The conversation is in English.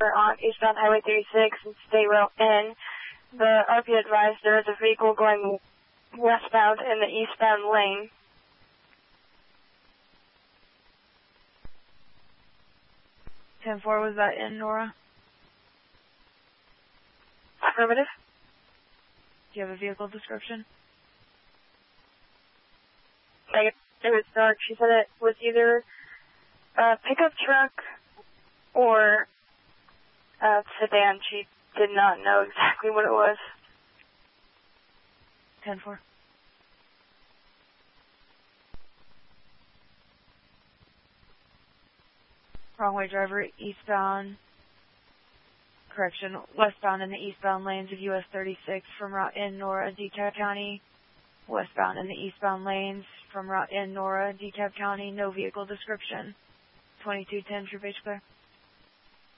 on eastbound Highway 36 and State Route N. The RP advised there is a vehicle going westbound in the eastbound lane. (10-4), was that in Nora? Affirmative. Do you have a vehicle description? It was dark. She said it was either a pickup truck or a sedan. She did not know exactly what it was. 10-4. Wrong way driver, westbound in the eastbound lanes of US 36 from Route N, Nora, DeKalb County. Westbound in the eastbound lanes from Route N, Nora, DeKalb County. No vehicle description. 2210, True Page Clear.